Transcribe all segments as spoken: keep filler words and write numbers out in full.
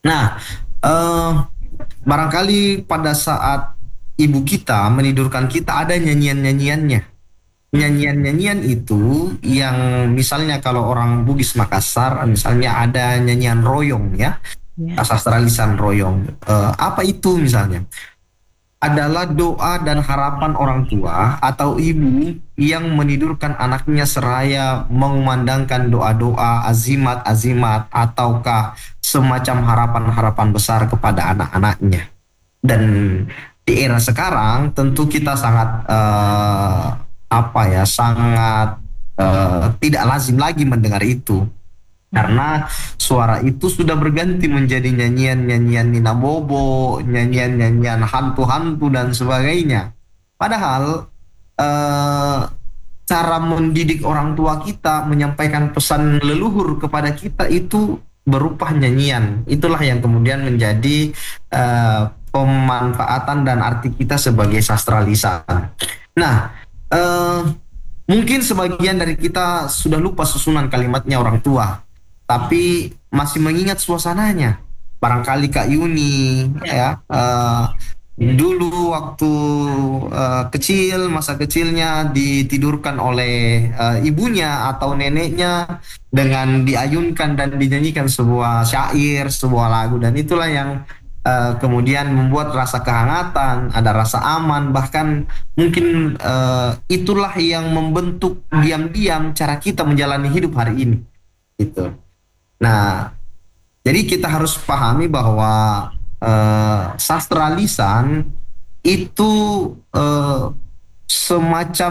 Nah, eh, barangkali pada saat ibu kita menidurkan kita ada nyanyian-nyanyiannya. Nyanyian-nyanyian itu yang misalnya kalau orang Bugis Makassar, misalnya ada nyanyian royong ya, Ya. sastra lisan royong. Eh, apa itu misalnya? Adalah doa dan harapan orang tua atau ibu yang menidurkan anaknya seraya mengumandangkan doa-doa, azimat-azimat, ataukah semacam harapan-harapan besar kepada anak-anaknya. Dan di era sekarang tentu kita sangat eh, apa ya, sangat eh, tidak lazim lagi mendengar itu Mm-mm. karena suara itu sudah berganti menjadi nyanyian-nyanyian Nina Bobo, nyanyian-nyanyian hantu-hantu dan sebagainya. Padahal eh, cara mendidik orang tua kita menyampaikan pesan leluhur kepada kita itu berupa nyanyian. Itulah yang kemudian menjadi eh, pemanfaatan dan arti kita sebagai sastra lisan. Nah, eh, mungkin sebagian dari kita sudah lupa susunan kalimatnya orang tua, tapi masih mengingat suasananya. Barangkali Kak Yuni Ya. ya, eh, dulu waktu eh, kecil, masa kecilnya ditidurkan oleh eh, ibunya atau neneknya dengan diayunkan dan dinyanyikan sebuah syair, sebuah lagu, dan itulah yang eh, kemudian membuat rasa kehangatan, ada rasa aman, bahkan mungkin eh, itulah yang membentuk diam-diam cara kita menjalani hidup hari ini gitu. Nah, jadi kita harus pahami bahwa eh, sastra lisan itu eh, semacam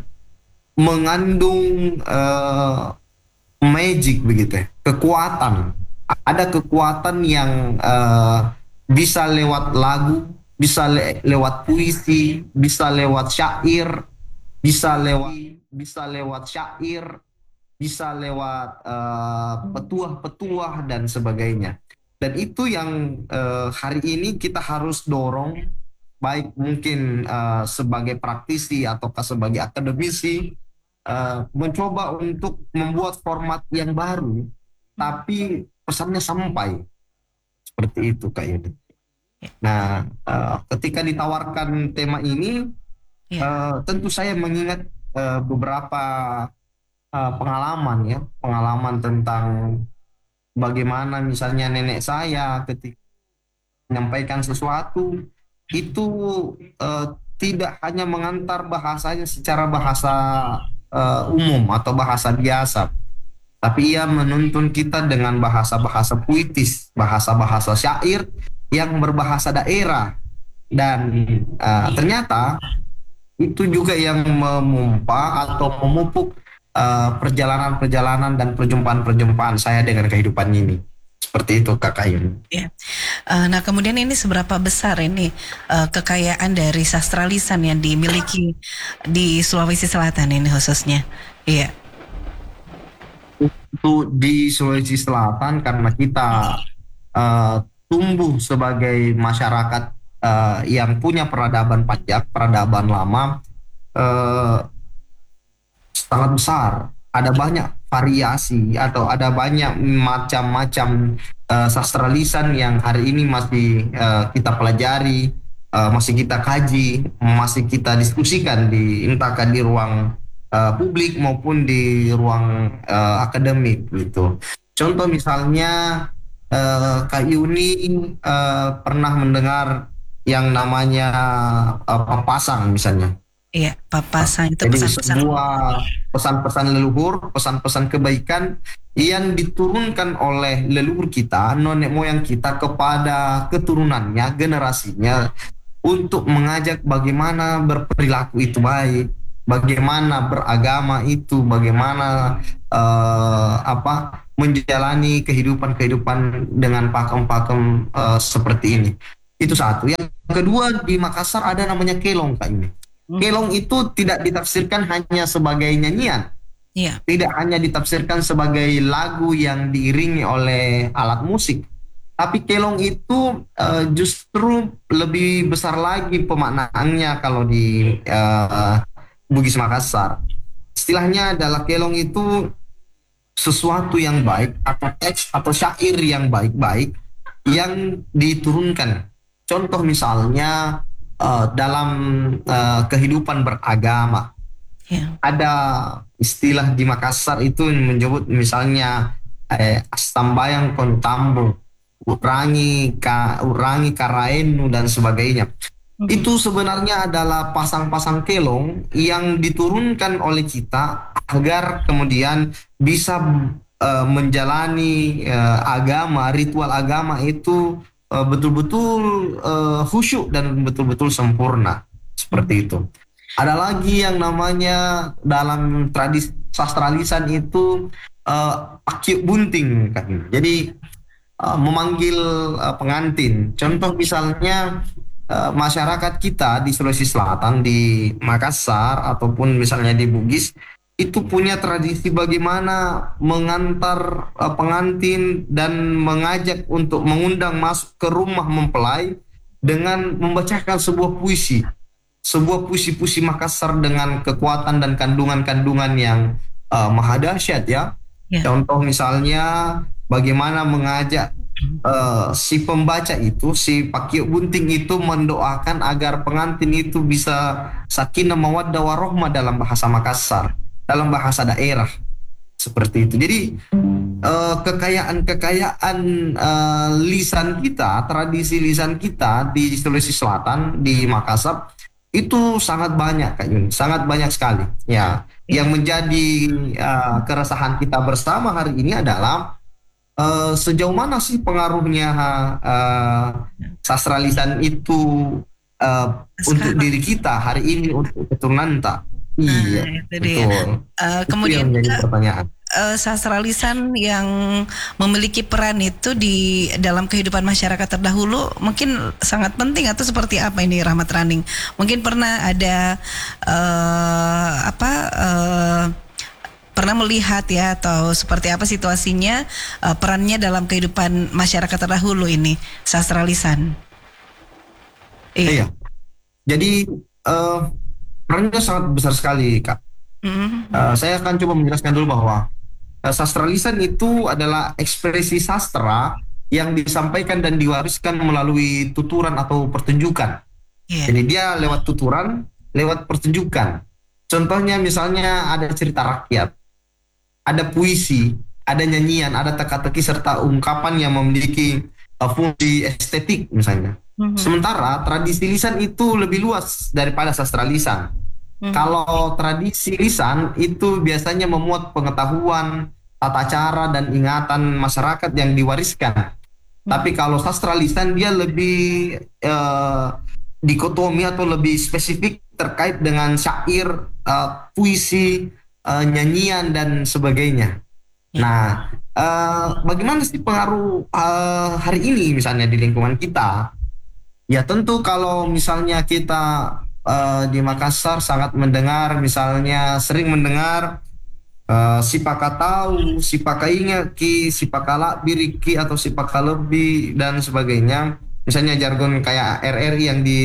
mengandung eh, magic begitu ya, kekuatan. Ada kekuatan yang eh, bisa lewat lagu, bisa le- lewat puisi, bisa lewat syair, bisa lewat bisa lewat syair, bisa lewat eh, petuah-petuah dan sebagainya. Dan itu yang eh, hari ini kita harus dorong, baik mungkin eh, sebagai praktisi ataukah sebagai akademisi, eh, mencoba untuk membuat format yang baru, tapi pesannya sampai seperti itu Kak Yudi. Nah, eh, ketika ditawarkan tema ini, Ya. eh, tentu saya mengingat eh, beberapa eh, pengalaman ya, pengalaman tentang bagaimana misalnya nenek saya ketika menyampaikan sesuatu itu eh, tidak hanya mengantar bahasanya secara bahasa eh, umum atau bahasa biasa, tapi ia menuntun kita dengan bahasa-bahasa puitis, bahasa-bahasa syair yang berbahasa daerah, dan eh, ternyata itu juga yang memompa atau memupuk eh, perjalanan-perjalanan dan perjumpaan-perjumpaan saya dengan kehidupan ini. Seperti itu Kak Kayun. Ya. Eh, nah, kemudian ini seberapa besar ini eh, kekayaan dari sastra lisan yang dimiliki di Sulawesi Selatan ini khususnya? Iya. Itu di Sulawesi Selatan karena kita eh, tumbuh sebagai masyarakat eh, yang punya peradaban pajak, peradaban lama, eh, sangat besar. Ada banyak variasi atau ada banyak macam-macam eh, sastra lisan yang hari ini masih eh, kita pelajari, eh, masih kita kaji, masih kita diskusikan di entahkah di ruang eh, publik maupun di ruang eh, akademik gitu. Contoh misalnya eh, Kak Yuni eh, pernah mendengar yang namanya eh, papasang misalnya. Iya, papasan itu Jadi pesan-pesan. sebuah pesan-pesan leluhur, pesan-pesan kebaikan yang diturunkan oleh leluhur kita, nenek moyang kita kepada keturunannya, generasinya, untuk mengajak bagaimana berperilaku itu baik, bagaimana beragama itu, bagaimana eh, apa menjalani kehidupan-kehidupan dengan pakem-pakem eh, seperti ini. Itu satu. Yang kedua, di Makassar ada namanya kelong Kak ini. Hmm. Kelong itu tidak ditafsirkan hanya sebagai nyanyian, Iya. tidak hanya ditafsirkan sebagai lagu yang diiringi oleh alat musik, tapi kelong itu eh, justru lebih besar lagi pemaknaannya kalau di eh, Bugis Makassar. Istilahnya adalah kelong itu sesuatu yang baik atau teks atau syair yang baik-baik yang diturunkan. Contoh misalnya eh, dalam eh, kehidupan beragama, Ya. ada istilah di Makassar itu menyebut misalnya eh, astambayang kontambo, urangi ka, urangi karaenu dan sebagainya. Mhm. Itu sebenarnya adalah pasang-pasang kelong yang diturunkan oleh kita agar kemudian bisa eh, menjalani eh, agama, ritual agama itu eh, betul-betul eh, khusyuk dan betul-betul sempurna. Mhm. Seperti itu. Ada lagi yang namanya dalam tradisi sastra lisan itu eh, akiuk bunting kan. Jadi eh, memanggil eh, pengantin. Contoh misalnya eh, masyarakat kita di Sulawesi Selatan, di Makassar ataupun misalnya di Bugis itu punya tradisi bagaimana mengantar eh, pengantin dan mengajak untuk mengundang masuk ke rumah mempelai dengan membacakan sebuah puisi, sebuah puisi-puisi Makassar dengan kekuatan dan kandungan-kandungan yang eh, maha dahsyat ya. Ya. Contoh misalnya bagaimana mengajak eh, si pembaca itu, si Pakiuk Bunting itu mendoakan agar pengantin itu bisa sakinah mawaddah warohmah dalam bahasa Makassar, dalam bahasa daerah seperti itu. Jadi eh, kekayaan-kekayaan eh, lisan kita, tradisi lisan kita di Sulawesi Selatan, di Makassar itu sangat banyak Kak Yun, sangat banyak sekali. Ya, yang Ya. menjadi eh, keresahan kita bersama hari ini adalah eh, sejauh mana sih pengaruhnya eh, sastra lisan itu eh, untuk Sekarang. diri kita hari ini untuk keturunan tak? Nah, Iya, itu dia. betul. Eh, Itu yang kemudian menjadi juga pertanyaan. eh, sastra lisan yang memiliki peran itu di dalam kehidupan masyarakat terdahulu mungkin sangat penting, atau seperti apa ini Rahmat Raning? Mungkin pernah ada eh, apa eh, pernah melihat ya, atau seperti apa situasinya eh, perannya dalam kehidupan masyarakat terdahulu ini sastra lisan. Iya. Iya, jadi eh, perannya sangat besar sekali, Kak. Mhm. Eh, saya akan coba menjelaskan dulu bahwa eh, sastra lisan itu adalah ekspresi sastra yang disampaikan dan diwariskan melalui tuturan atau pertunjukan. Iya. Jadi dia lewat tuturan, lewat pertunjukan. Contohnya misalnya ada cerita rakyat, ada puisi, ada nyanyian, ada teka-teki serta ungkapan yang memiliki uh, fungsi estetik misalnya. Mhm. Sementara tradisi lisan itu lebih luas daripada sastra lisan. Mhm. Kalau tradisi lisan itu biasanya memuat pengetahuan, tata cara dan ingatan masyarakat yang diwariskan. Tapi Mhm. kalau sastra lisan dia lebih eh, dikotomi atau lebih spesifik terkait dengan syair, eh, puisi, eh, nyanyian dan sebagainya. Ya. Nah, eh, bagaimana sih pengaruh eh, hari ini misalnya di lingkungan kita? Ya tentu kalau misalnya kita eh, di Makassar sangat mendengar, misalnya sering mendengar eh, si pakatau, si pakainga ki, si pakala biriki atau si pakalebi dan sebagainya. Misalnya jargon kayak R R I yang di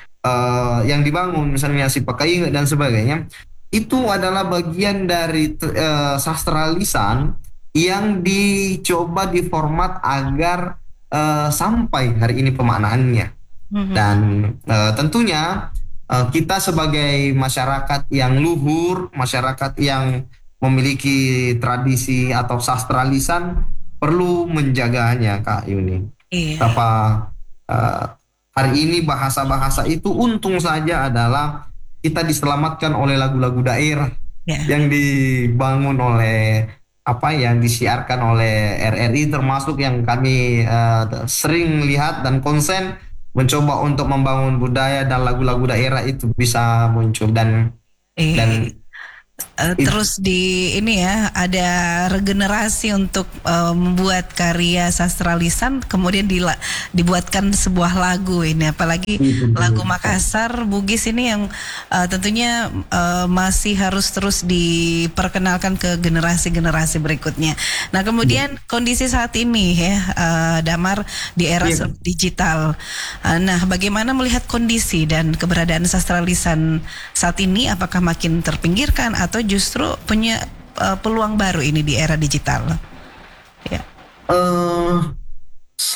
eh, yang dibangun misalnya si pakainga dan sebagainya. Itu adalah bagian dari eh, sastra lisan yang dicoba diformat agar eh, sampai hari ini pemaknaannya. Mhm. Dan eh, tentunya eh, kita sebagai masyarakat yang luhur, masyarakat yang memiliki tradisi atau sastra lisan perlu menjaganya, Kak Yuni. Iya. Apa eh, hari ini bahasa-bahasa itu untung saja adalah kita diselamatkan oleh lagu-lagu daerah Ya. yang dibangun oleh apa yang disiarkan oleh R R I, termasuk yang kami eh, sering lihat dan konsen mencoba untuk membangun budaya dan lagu-lagu daerah itu bisa muncul dan Eh, dan eh, it, terus di ini ya ada regenerasi untuk eh, membuat karya sastra lisan, kemudian dila- dibuatkan sebuah lagu ini, apalagi itu lagu dulu. Makassar Bugis ini yang eh, tentunya eh, masih harus terus diperkenalkan ke generasi-generasi berikutnya. Nah kemudian kondisi saat ini ya eh, Damar, di era Iya, serba digital. Eh, Nah bagaimana melihat kondisi dan keberadaan sastra lisan saat ini, apakah makin terpinggirkan atau justru punya uh, peluang baru ini di era digital? Ya. eh,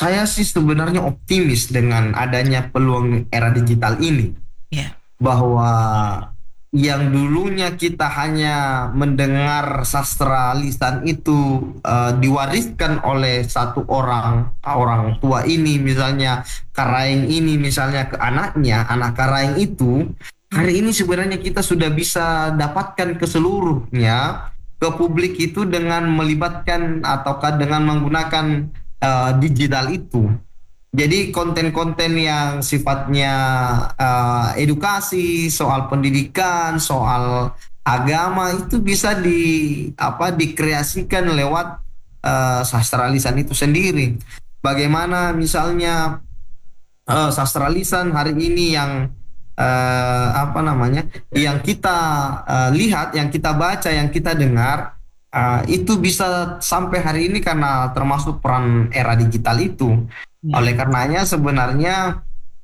saya sih sebenarnya optimis dengan adanya peluang era digital ini, Ya. bahwa yang dulunya kita hanya mendengar sastra lisan itu eh, diwariskan oleh satu orang orang tua ini, misalnya Karaeng ini misalnya ke anaknya, anak Karaeng itu hari ini sebenarnya kita sudah bisa dapatkan ke seluruhnya ke publik itu dengan melibatkan ataukah dengan menggunakan eh, digital itu. Jadi konten-konten yang sifatnya eh, edukasi, soal pendidikan, soal agama itu bisa di apa dikreasikan lewat eh, sastra lisan itu sendiri. Bagaimana misalnya eh, sastra lisan hari ini yang eh, apa namanya, yang kita eh, lihat, yang kita baca, yang kita dengar eh, itu bisa sampai hari ini karena termasuk peran era digital itu. Oleh karenanya sebenarnya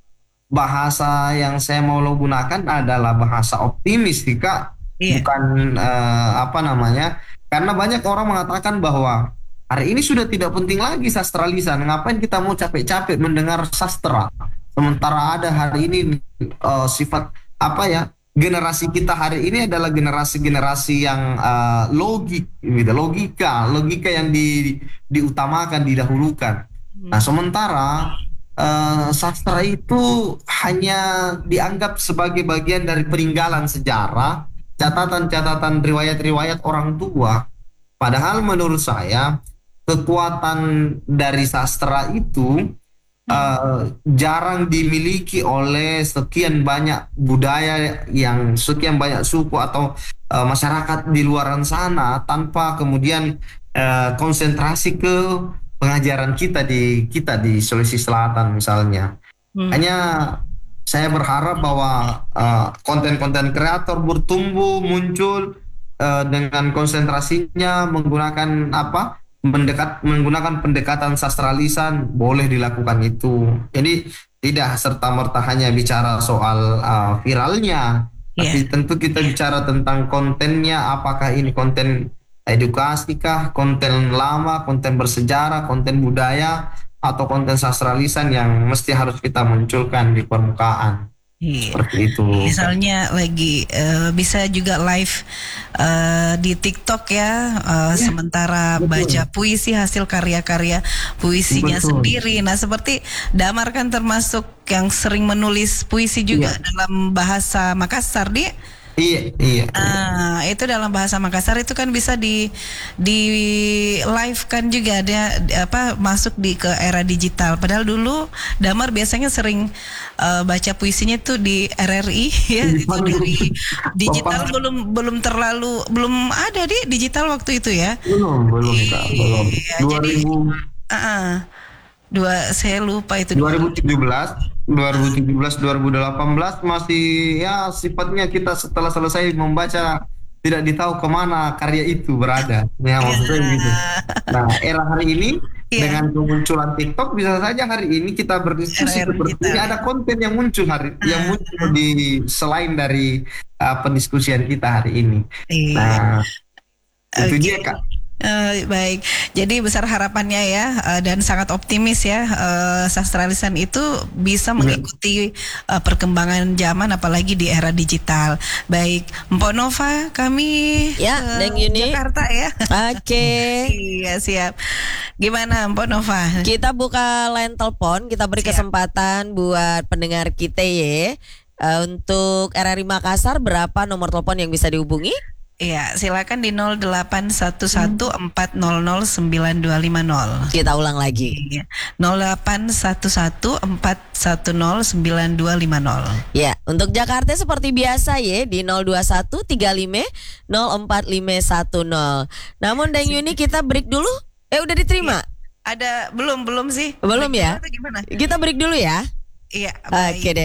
bahasa yang saya mau lo gunakan adalah bahasa optimis sih Kak, Iya. bukan eh, apa namanya, karena banyak orang mengatakan bahwa hari ini sudah tidak penting lagi sastra lisan, ngapain kita mau capek-capek mendengar sastra, sementara ada hari ini eh, sifat apa ya, generasi kita hari ini adalah generasi-generasi yang eh, logik, gitu, logika, logika yang di, diutamakan, didahulukan. Nah, sementara eh, sastra itu hanya dianggap sebagai bagian dari peninggalan sejarah, catatan-catatan riwayat-riwayat orang tua. Padahal menurut saya kekuatan dari sastra itu eh, jarang dimiliki oleh sekian banyak budaya yang sekian banyak suku atau eh, masyarakat di luaran sana tanpa kemudian eh, konsentrasi ke pengajaran kita di kita di Sulawesi Selatan misalnya. Hmm. Hanya saya berharap bahwa eh, konten-konten kreator bertumbuh muncul eh, dengan konsentrasinya menggunakan apa? mendekat menggunakan pendekatan sastra lisan, boleh dilakukan itu. Jadi tidak serta-merta hanya bicara soal eh, viralnya, tapi Yeah. tentu kita bicara tentang kontennya, apakah ini konten edukasi kah, konten lama, konten bersejarah, konten budaya, atau konten sastra lisan yang mesti harus kita munculkan di permukaan. Iya. Seperti itu. Misalnya lagi eh, bisa juga live eh, di TikTok ya, eh, sementara betul. baca puisi hasil karya-karya puisinya Betul. sendiri. Nah, seperti Damar kan termasuk yang sering menulis puisi juga Iya. dalam bahasa Makassar, dia. Iya, iya. Nah, itu dalam bahasa Makassar itu kan bisa di di live kan juga, dia di- apa masuk di ke era digital. Padahal dulu Damar biasanya sering eh, baca puisinya tuh di R R I ya, Di itu panggung. dari digital Bapak. belum belum terlalu belum ada di digital waktu itu ya. Belum, belum Kak, belum. Iya, jadi dua ribu ah, ah. dua saya lupa itu dua ribu tujuh belas, dua ribu tujuh belas, dua ribu delapan belas masih ya sifatnya kita setelah selesai membaca tidak ditahu kemana karya itu berada. Ya maksudnya begitu. Nah, era hari ini Iya. dengan kemunculan TikTok bisa saja hari ini kita berdiskusi Era-era sepertinya digital. ada konten yang muncul hari yang muncul di selain dari uh, pendiskusian kita hari ini. Iya. Nah, itu Oke. dia Kak. Eh, baik, jadi besar harapannya ya, eh, dan sangat optimis ya, eh, sastra lisan itu bisa mengikuti eh, perkembangan zaman apalagi di era digital. Baik, Mpok Nova, kami Ya, ke Neng Yuni. Jakarta ya. Oke. Iya, siap. Gimana Mpok Nova? Kita buka line telepon, kita beri Siap. kesempatan buat pendengar kita ya. Eh, untuk R R I Makassar berapa nomor telepon yang bisa dihubungi? Iya, silakan di nol delapan satu satu empat nol nol sembilan dua lima nol. Kita ulang lagi. Iya, nol delapan satu satu empat satu nol sembilan dua lima nol. Ya, untuk Jakarta seperti biasa ya di nol dua satu tiga lima nol empat lima satu nol. Namun Deng Yuni kita break dulu. Eh udah diterima? Ada belum belum sih? Belum ya? Atau gimana? Kita break dulu ya. Iya, baik. Oke deh.